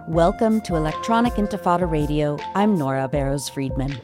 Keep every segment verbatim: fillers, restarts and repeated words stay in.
Welcome to Electronic Intifada Radio. I'm Nora Barrows-Friedman.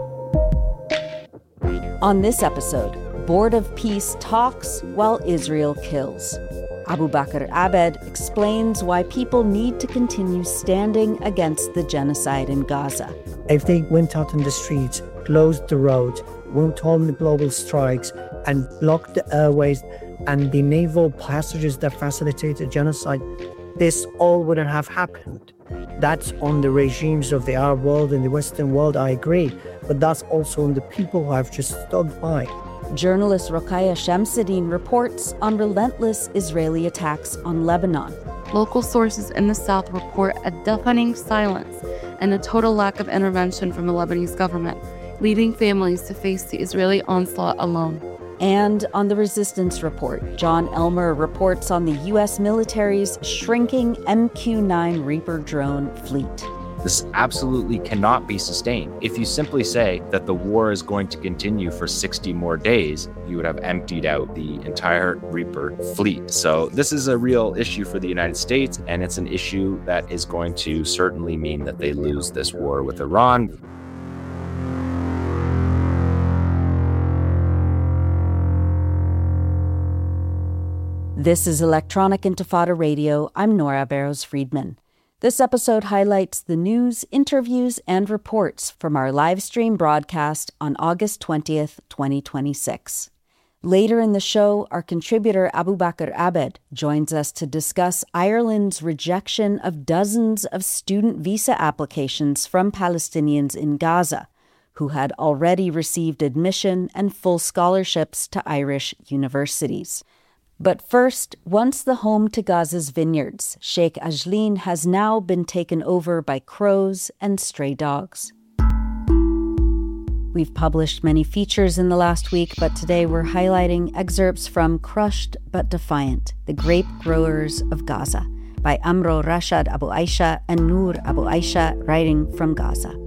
On this episode, Board of Peace talks while Israel kills. Abu Bakr Abed explains why people need to continue standing against the genocide in Gaza. If they went out in the streets, closed the roads, went on the global strikes, and blocked the airways and the naval passages that facilitated genocide, this all wouldn't have happened. That's on the regimes of the Arab world and the Western world, I agree, but that's also on the people who have just stood by. Journalist Rokhaya Shamsuddin reports on relentless Israeli attacks on Lebanon. Local sources in the south report a deafening silence and a total lack of intervention from the Lebanese government, leading families to face the Israeli onslaught alone. And on the Resistance Report, John Elmer reports on the U S military's shrinking M Q nine Reaper drone fleet. This absolutely cannot be sustained. If you simply say that the war is going to continue for sixty more days, you would have emptied out the entire Reaper fleet. So this is a real issue for the United States, and it's an issue that is going to certainly mean that they lose this war with Iran. This is Electronic Intifada Radio. I'm Nora Barrows-Friedman. This episode highlights the news, interviews, and reports from our live stream broadcast on August twentieth, twenty twenty-six. Later in the show, our contributor Abu Bakr Abed joins us to discuss Ireland's rejection of dozens of student visa applications from Palestinians in Gaza, who had already received admission and full scholarships to Irish universities. But first, once the home to Gaza's vineyards, Sheikh Ajleen has now been taken over by crows and stray dogs. We've published many features in the last week, but today we're highlighting excerpts from Crushed But Defiant, The Grape Growers of Gaza, by Amro Rashad Abu Aisha and Noor Abu Aisha, writing from Gaza.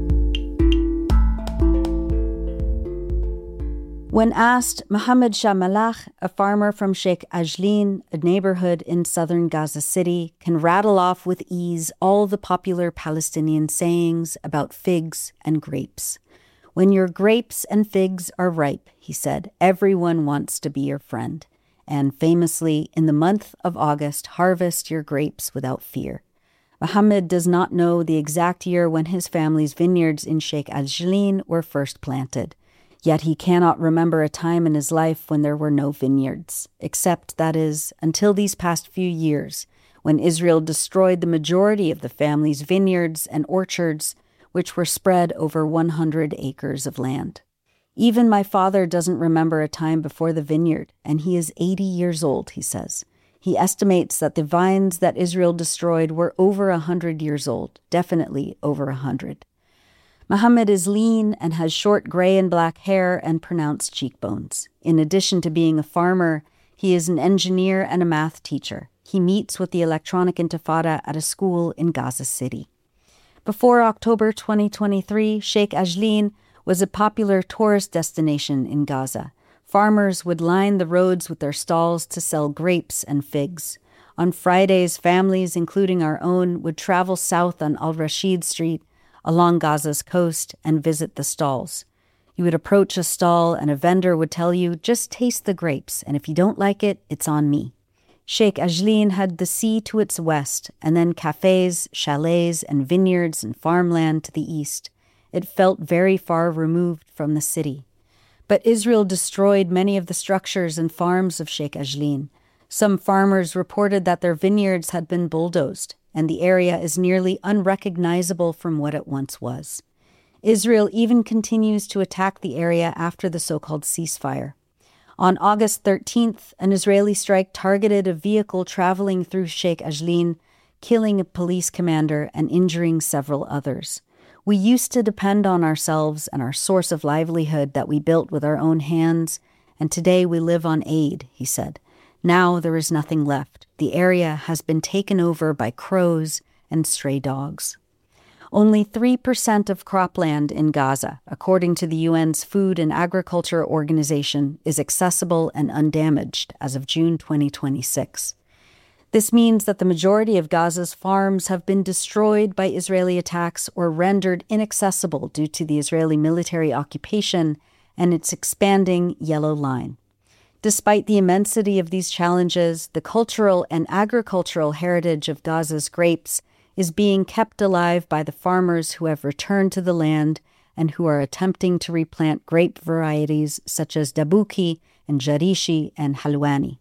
When asked, Mohammed Shah Malach, a farmer from Sheikh Ajleen, a neighborhood in southern Gaza City, can rattle off with ease all the popular Palestinian sayings about figs and grapes. When your grapes and figs are ripe, he said, everyone wants to be your friend. And famously, in the month of August, harvest your grapes without fear. Mohammed does not know the exact year when his family's vineyards in Sheikh Ajleen were first planted. Yet he cannot remember a time in his life when there were no vineyards, except, that is, until these past few years, when Israel destroyed the majority of the family's vineyards and orchards, which were spread over one hundred acres of land. Even my father doesn't remember a time before the vineyard, and he is eighty years old, he says. He estimates that the vines that Israel destroyed were over one hundred years old, definitely over one hundred. Mohammed is lean and has short gray and black hair and pronounced cheekbones. In addition to being a farmer, he is an engineer and a math teacher. He meets with the Electronic Intifada at a school in Gaza City. Before October twenty twenty-three, Sheikh Ajleen was a popular tourist destination in Gaza. Farmers would line the roads with their stalls to sell grapes and figs. On Fridays, families, including our own, would travel south on Al-Rashid Street along Gaza's coast and visit the stalls. You would approach a stall and a vendor would tell you, just taste the grapes, and if you don't like it, it's on me. Sheikh Ajleen had the sea to its west, and then cafes, chalets, and vineyards and farmland to the east. It felt very far removed from the city. But Israel destroyed many of the structures and farms of Sheikh Ajleen. Some farmers reported that their vineyards had been bulldozed, and the area is nearly unrecognizable from what it once was. Israel even continues to attack the area after the so-called ceasefire. On August thirteenth, an Israeli strike targeted a vehicle traveling through Sheikh Ajleen, killing a police commander and injuring several others. We used to depend on ourselves and our source of livelihood that we built with our own hands, and today we live on aid, he said. Now there is nothing left. The area has been taken over by crows and stray dogs. Only three percent of cropland in Gaza, according to the U N's Food and Agriculture Organization, is accessible and undamaged as of June twenty twenty-six. This means that the majority of Gaza's farms have been destroyed by Israeli attacks or rendered inaccessible due to the Israeli military occupation and its expanding yellow line. Despite the immensity of these challenges, the cultural and agricultural heritage of Gaza's grapes is being kept alive by the farmers who have returned to the land and who are attempting to replant grape varieties such as Dabuki and Jarishi and Halwani.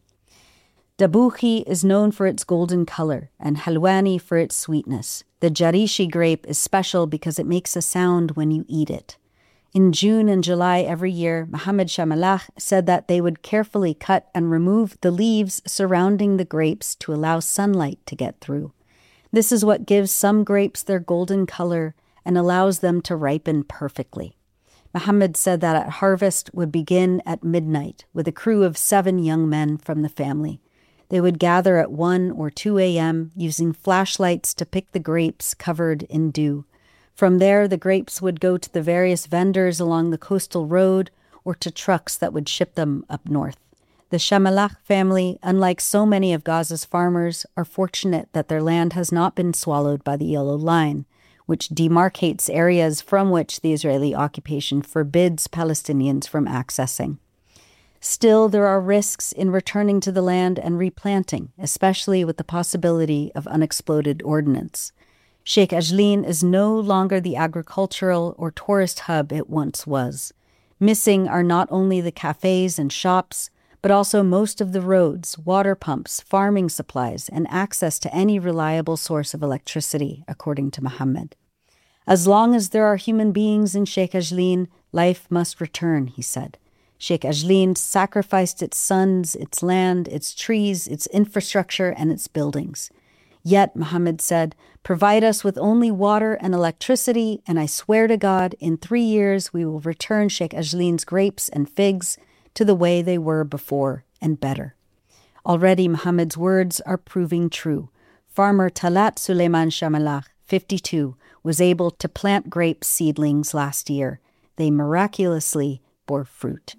Dabuki is known for its golden color and Halwani for its sweetness. The Jarishi grape is special because it makes a sound when you eat it. In June and July every year, Mohammed Shamalakh said that they would carefully cut and remove the leaves surrounding the grapes to allow sunlight to get through. This is what gives some grapes their golden color and allows them to ripen perfectly. Mohammed said that at harvest would begin at midnight with a crew of seven young men from the family. They would gather at one or two a.m. using flashlights to pick the grapes covered in dew. From there, the grapes would go to the various vendors along the coastal road or to trucks that would ship them up north. The Shamalakh family, unlike so many of Gaza's farmers, are fortunate that their land has not been swallowed by the yellow line, which demarcates areas from which the Israeli occupation forbids Palestinians from accessing. Still, there are risks in returning to the land and replanting, especially with the possibility of unexploded ordnance. Sheikh Ajlin is no longer the agricultural or tourist hub it once was. Missing are not only the cafes and shops, but also most of the roads, water pumps, farming supplies, and access to any reliable source of electricity, according to Mohammed. As long as there are human beings in Sheikh Ajlin, life must return, he said. Sheikh Ajlin sacrificed its sons, its land, its trees, its infrastructure, and its buildings. Yet, Mohammed said, provide us with only water and electricity, and I swear to God, in three years we will return Sheikh Ajlin's grapes and figs to the way they were before, and better. Already Mohammed's words are proving true. Farmer Talat Suleiman Shamalakh, fifty-two, was able to plant grape seedlings last year. They miraculously bore fruit.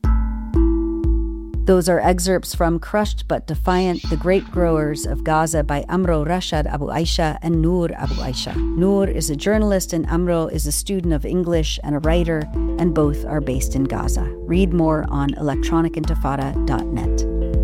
Those are excerpts from Crushed But Defiant, The Grape Growers of Gaza by Amro Rashad Abu Aisha and Noor Abu Aisha. Noor is a journalist and Amro is a student of English and a writer, and both are based in Gaza. Read more on electronic intifada dot net.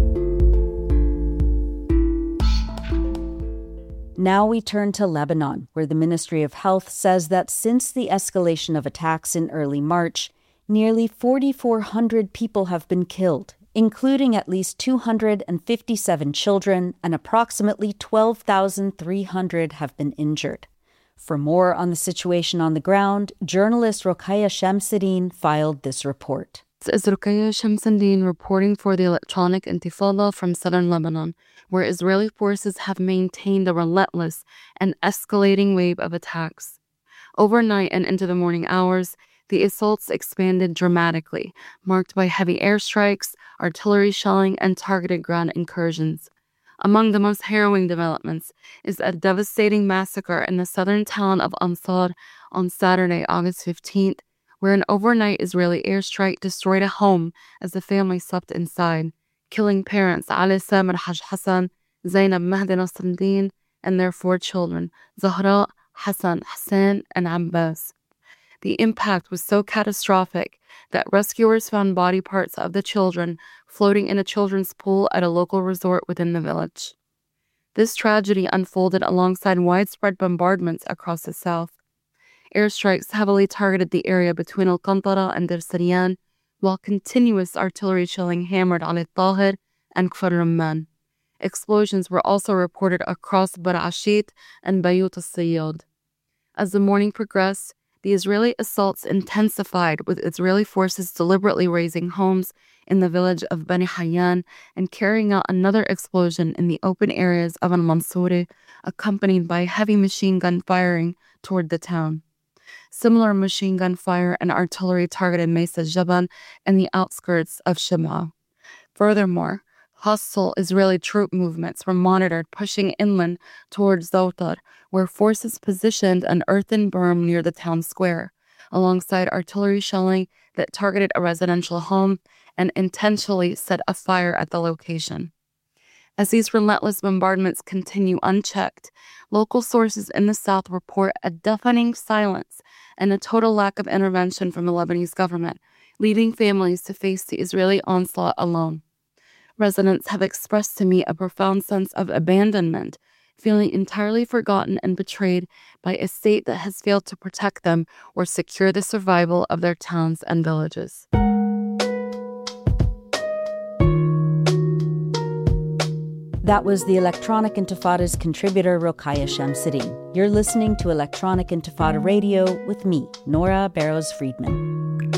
Now we turn to Lebanon, where the Ministry of Health says that since the escalation of attacks in early March, nearly forty-four hundred people have been killed, including at least two hundred fifty-seven children, and approximately twelve thousand three hundred have been injured. For more on the situation on the ground, journalist Rokaya Shamsuddin filed this report. This is Rokaya Shamsuddin reporting for the Electronic Intifada from southern Lebanon, where Israeli forces have maintained a relentless and escalating wave of attacks. Overnight and into the morning hours, the assaults expanded dramatically, marked by heavy airstrikes, artillery shelling, and targeted ground incursions. Among the most harrowing developments is a devastating massacre in the southern town of Ansar on Saturday, August fifteenth, where an overnight Israeli airstrike destroyed a home as the family slept inside, killing parents Ali Samir Haj Hassan, Zainab Mahdi Nasruddin, and their four children, Zahra, Hassan, Hassan, and Abbas. The impact was so catastrophic that rescuers found body parts of the children floating in a children's pool at a local resort within the village. This tragedy unfolded alongside widespread bombardments across the south. Airstrikes heavily targeted the area between Al-Qantara and Dir Sariyan, while continuous artillery shelling hammered on Al-Tahir and Kfar Rumman. Explosions were also reported across Bar Ashit and Bayut al-Sayyad. As the morning progressed, the Israeli assaults intensified, with Israeli forces deliberately razing homes in the village of Bani Hayyan and carrying out another explosion in the open areas of Al-Mansouri, accompanied by heavy machine gun firing toward the town. Similar machine gun fire and artillery targeted Mesa Jaban and the outskirts of Shema. Furthermore, hostile Israeli troop movements were monitored pushing inland towards Zautar, where forces positioned an earthen berm near the town square, alongside artillery shelling that targeted a residential home and intentionally set a fire at the location. As these relentless bombardments continue unchecked, local sources in the south report a deafening silence and a total lack of intervention from the Lebanese government, leading families to face the Israeli onslaught alone. Residents have expressed to me a profound sense of abandonment, feeling entirely forgotten and betrayed by a state that has failed to protect them or secure the survival of their towns and villages. That was the Electronic Intifada's contributor, Rokhaya Shamsuddin. You're listening to Electronic Intifada Radio with me, Nora Barrows-Friedman.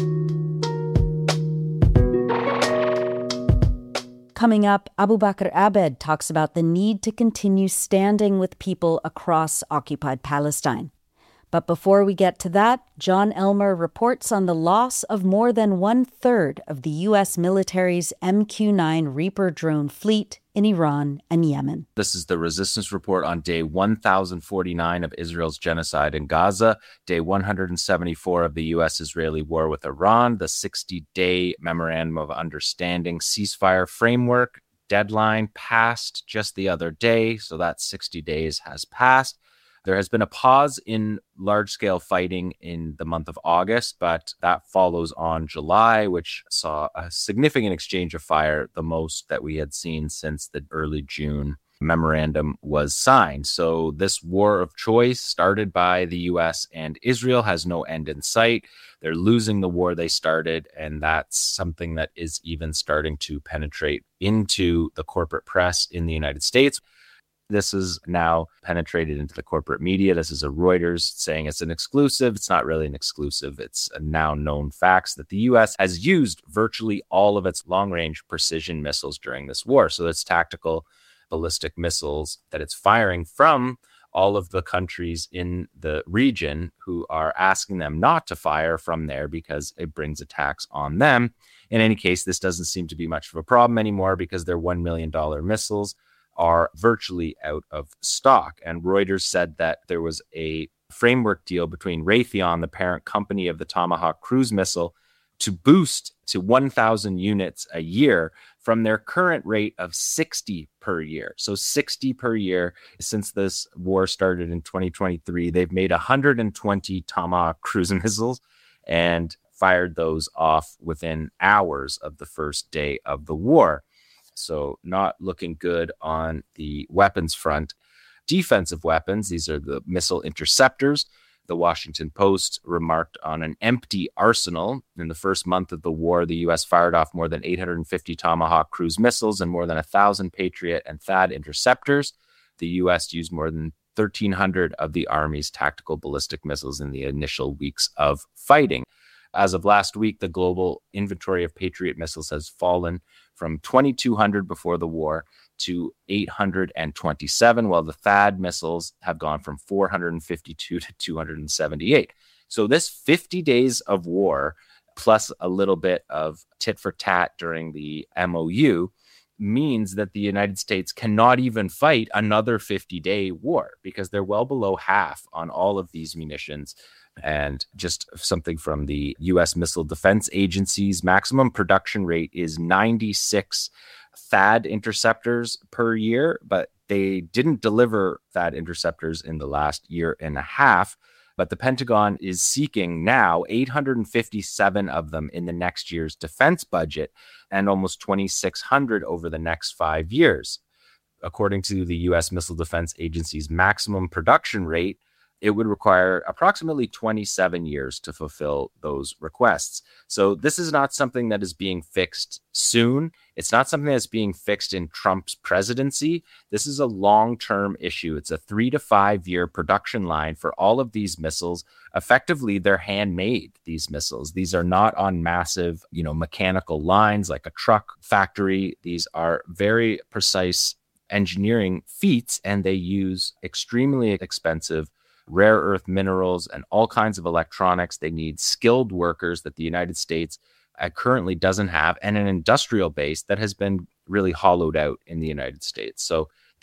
Coming up, Abu Bakr Abed talks about the need to continue standing with people across occupied Palestine. But before we get to that, John Elmer reports on the loss of more than one-third of the U S military's M Q nine Reaper drone fleet in Iran and Yemen. This is the Resistance Report on day one thousand forty-nine of Israel's genocide in Gaza, day one hundred seventy-four of the U S-Israeli war with Iran, the sixty-day Memorandum of Understanding ceasefire framework deadline passed just the other day, so that sixty days has passed. There has been a pause in large-scale fighting in the month of August, but that follows on July, which saw a significant exchange of fire, the most that we had seen since the early June memorandum was signed. So this war of choice started by the U S and Israel has no end in sight. They're losing the war they started, and that's something that is even starting to penetrate into the corporate press in the United States. This is now penetrated into the corporate media. This is a Reuters saying it's an exclusive. It's not really an exclusive. It's a now known facts that the U S has used virtually all of its long-range precision missiles during this war. So it's tactical ballistic missiles that it's firing from all of the countries in the region who are asking them not to fire from there because it brings attacks on them. In any case, this doesn't seem to be much of a problem anymore because their one million dollars missiles are virtually out of stock. And Reuters said that there was a framework deal between Raytheon, the parent company of the Tomahawk cruise missile, to boost to one thousand units a year from their current rate of sixty per year. So sixty per year since this war started in twenty twenty-three. They've made one hundred twenty Tomahawk cruise missiles and fired those off within hours of the first day of the war. So not looking good on the weapons front. Defensive weapons, these are the missile interceptors. The Washington Post remarked on an empty arsenal. In the first month of the war, the U S fired off more than eight hundred fifty Tomahawk cruise missiles and more than one thousand Patriot and T H A A D interceptors. The U S used more than thirteen hundred of the Army's tactical ballistic missiles in the initial weeks of fighting. As of last week, the global inventory of Patriot missiles has fallen from twenty-two hundred before the war to eight hundred twenty-seven, while the T H A A D missiles have gone from four hundred fifty-two to two hundred seventy-eight. So this fifty days of war, plus a little bit of tit for tat during the M O U, means that the United States cannot even fight another fifty-day war because they're well below half on all of these munitions. And just something from the U S Missile Defense Agency's maximum production rate is ninety-six T H A A D interceptors per year, but they didn't deliver T H A A D interceptors in the last year and a half. But the Pentagon is seeking now eight hundred fifty-seven of them in the next year's defense budget and almost twenty-six hundred over the next five years. According to the U S Missile Defense Agency's maximum production rate, it would require approximately twenty-seven years to fulfill those requests. So this is not something that is being fixed soon. It's not something that's being fixed in Trump's presidency. This is a long-term issue. It's a three to five year production line for all of these missiles. Effectively, they're handmade, these missiles. These are not on massive, you know, mechanical lines like a truck factory. These are very precise engineering feats, and they use extremely expensive rare earth minerals and all kinds of electronics. They need skilled workers that the United States uh, currently doesn't have, and an industrial base that has been really hollowed out in the United States. So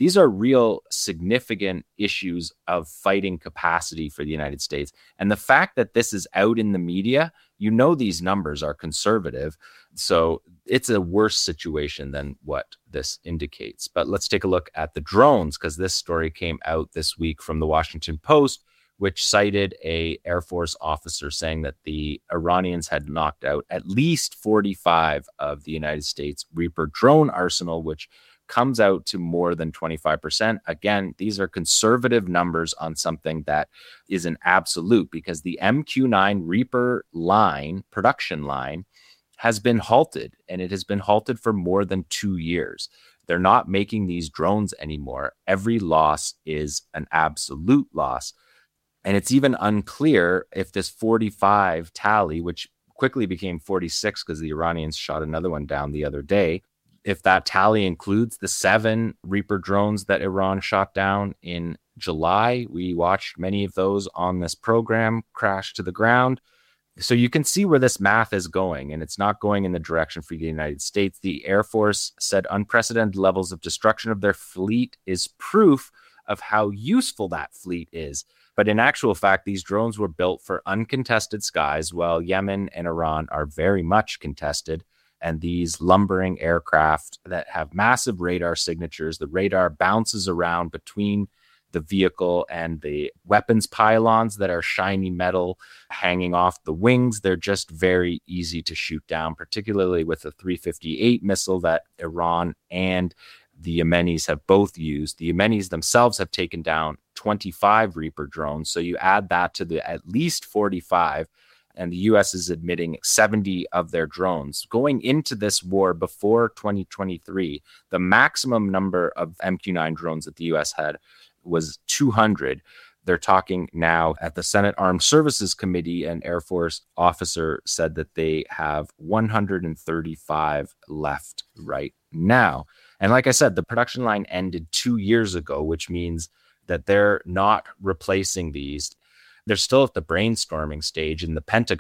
These are real significant issues of fighting capacity for the United States. And the fact that this is out in the media, you know these numbers are conservative. So it's a worse situation than what this indicates. But let's take a look at the drones, because this story came out this week from the Washington Post, which cited a Air Force officer saying that the Iranians had knocked out at least forty-five of the United States Reaper drone arsenal, which comes out to more than twenty-five percent. Again, these are conservative numbers on something that is an absolute, because the M Q nine Reaper line, production line, has been halted, and it has been halted for more than two years. They're not making these drones anymore. Every loss is an absolute loss. And it's even unclear if this forty-five tally, which quickly became forty-six because the Iranians shot another one down the other day, if that tally includes the seven Reaper drones that Iran shot down in July. We watched many of those on this program crash to the ground. So you can see where this math is going, and it's not going in the direction for the United States. The Air Force said unprecedented levels of destruction of their fleet is proof of how useful that fleet is. But in actual fact, these drones were built for uncontested skies, while Yemen and Iran are very much contested. And these lumbering aircraft that have massive radar signatures, the radar bounces around between the vehicle and the weapons pylons that are shiny metal hanging off the wings. They're just very easy to shoot down, particularly with the three fifty-eight missile that Iran and the Yemenis have both used. The Yemenis themselves have taken down twenty-five Reaper drones. So you add that to the at least forty-five, and the U S is admitting seventy of their drones. Going into this war before twenty twenty-three, the maximum number of M Q nine drones that the U S had was two hundred. They're talking now at the Senate Armed Services Committee. An Air Force officer said that they have one hundred thirty-five left right now. And like I said, the production line ended two years ago, which means that they're not replacing these. They're still at the brainstorming stage in the Pentagon.